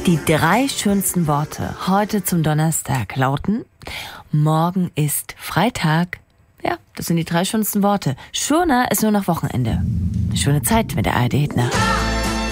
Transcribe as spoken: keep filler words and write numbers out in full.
Die drei schönsten Worte heute zum Donnerstag lauten: Morgen ist Freitag. Ja, das sind die drei schönsten Worte. Schöner ist nur noch Wochenende. Schöne Zeit mit der A R D Hit Nacht.